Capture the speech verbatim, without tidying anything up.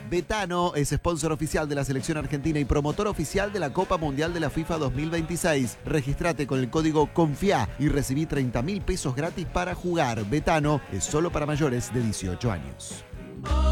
Betano es sponsor oficial de la selección argentina y promotor oficial de la Copa Mundial de la FIFA dos mil veintiséis. Registrate con el código CONFIA y recibí treinta mil pesos gratis para jugar. Betano es solo para mayores de dieciocho años.